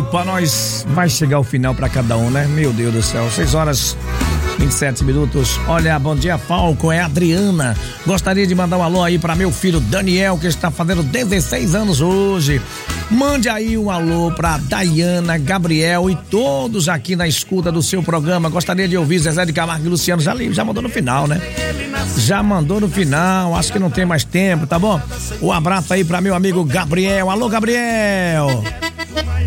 pra nós vai chegar o final pra cada um, né? Meu Deus do céu, 6h27. Olha, bom dia, Falco, é a Adriana. Gostaria de mandar um alô aí pra meu filho Daniel, que está fazendo 16 anos hoje. Mande aí um alô pra Dayana, Gabriel e todos aqui na escuta do seu programa. Gostaria de ouvir Zezé de Camargo e Luciano. Já mandou no final, né? Já mandou no final, acho que não tem mais tempo, tá bom? Um abraço aí pra meu amigo Gabriel. Alô, Gabriel!